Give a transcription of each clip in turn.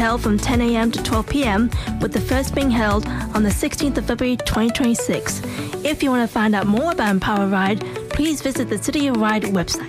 held from 10 a.m. to 12 p.m, with the first being held on the 16th of February 2026. If you want to find out more about Empower Ride, please visit the City of Ride website.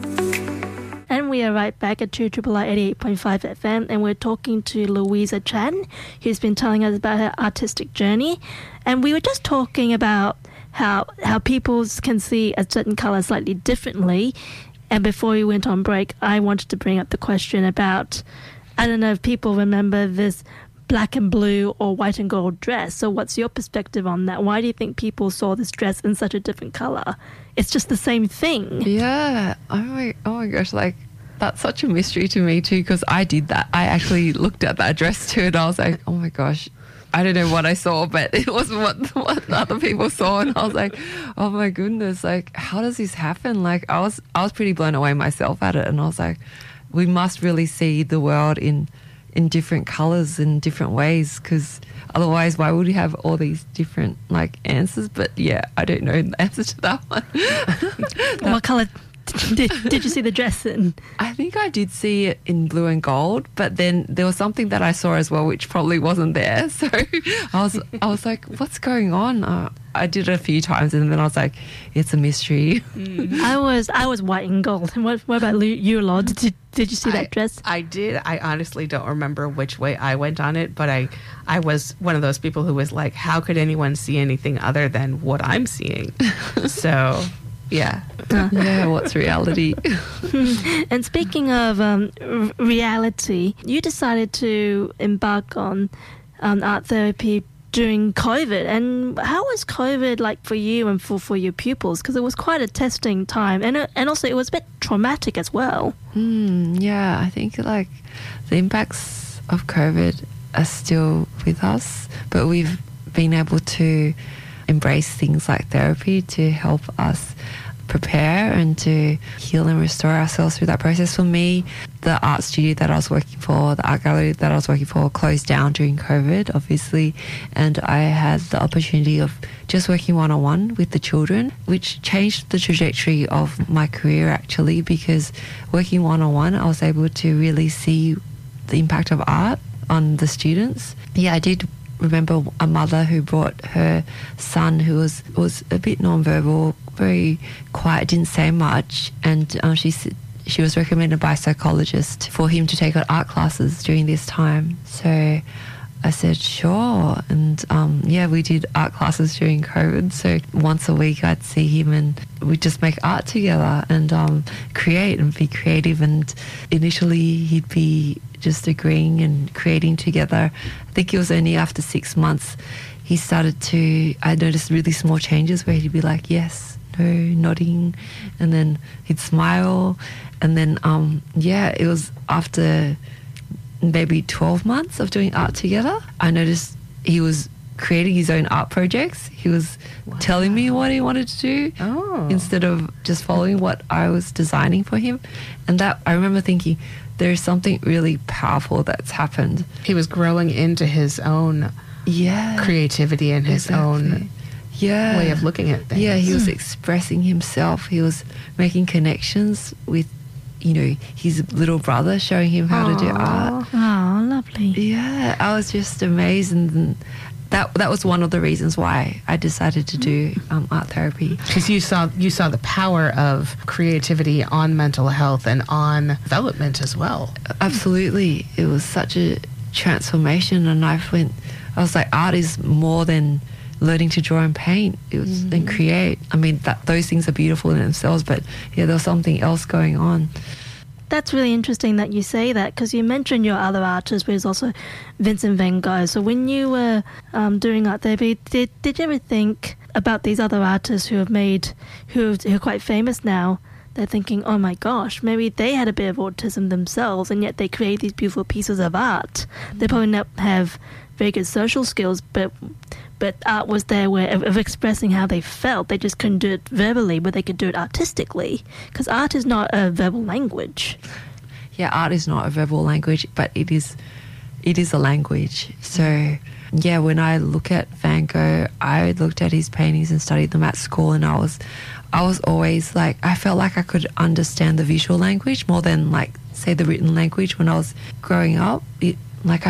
And we are right back at 2RRR 88.5 FM, and we're talking to Louisa Chan, who's been telling us about her artistic journey. And we were just talking about how people can see a certain colour slightly differently. And before we went on break, I wanted to bring up the question about, I don't know if people remember this black and blue or white and gold dress. So what's your perspective on that? Why do you think people saw this dress in such a different colour? It's just the same thing. Yeah. Oh my gosh, like, that's such a mystery to me too, because I did that. I actually looked at that dress too, and I was like, oh my gosh, I don't know what I saw, but it wasn't what other people saw. And I was like, oh my goodness, like, how does this happen? Like, I was pretty blown away myself at it. And I was like, we must really see the world in different colours, in different ways, because otherwise why would we have all these different like answers? But yeah, I don't know the answer to that one. What colour did you see the dress in? I think I did see it in blue and gold, but then there was something that I saw as well which probably wasn't there. So I was like, what's going on? I did it a few times, and then I was like, it's a mystery. I was white and gold. And what about you, Lord? Did you see that dress? I did. I honestly don't remember which way I went on it, but I was one of those people who was like, how could anyone see anything other than what I'm seeing? So, yeah. Yeah, what's reality? And speaking of reality, you decided to embark on art therapy during COVID. And how was COVID like for you and for your pupils? Because it was quite a testing time, and also it was a bit traumatic as well. Yeah, I think like the impacts of COVID are still with us, but we've been able to embrace things like therapy to help us prepare and to heal and restore ourselves through that process. For me, the art studio that I was working for, the art gallery that I was working for, closed down during COVID, obviously, and I had the opportunity of just working one-on-one with the children, which changed the trajectory of my career actually, because working one-on-one, I was able to really see the impact of art on the students. Yeah, I did remember a mother who brought her son who was a bit non-verbal, very quiet, didn't say much, and she was recommended by a psychologist for him to take art classes during this time. So I said, sure. And we did art classes during COVID. So once a week I'd see him and we'd just make art together and create and be creative. And initially he'd be just agreeing and creating together. I think it was only after 6 months I noticed really small changes where he'd be like, yes, no, nodding, and then he'd smile. And then, it was after maybe 12 months of doing art together, I noticed he was creating his own art projects. He was telling me what he wanted to do instead of just following what I was designing for him. And that, I remember thinking, there's something really powerful that's happened. He was growing into his own creativity and his own way of looking at things. Yeah, he was expressing himself. He was making connections with, his little brother, showing him how to do art. Oh, lovely. Yeah, I was just amazed, and that was one of the reasons why I decided to do art therapy. Because you saw the power of creativity on mental health and on development as well. Absolutely. It was such a transformation, and I was like, art is more than learning to draw and paint. It was and create. I mean, those things are beautiful in themselves, but yeah, there was something else going on. That's really interesting that you say that, because you mentioned your other artist, which is also Vincent van Gogh. So when you were doing art therapy, did you ever think about these other artists who are quite famous now? They're thinking, oh my gosh, maybe they had a bit of autism themselves, and yet they create these beautiful pieces of art. They probably not have very good social skills, but art was their way of expressing how they felt. They just couldn't do it verbally, but they could do it artistically, because art is not a verbal language. Yeah, art is not a verbal language, but it is a language. So yeah, when I look at Van Gogh, I looked at his paintings and studied them at school, and I was always like, I felt like I could understand the visual language more than like, say, the written language when I was growing up. like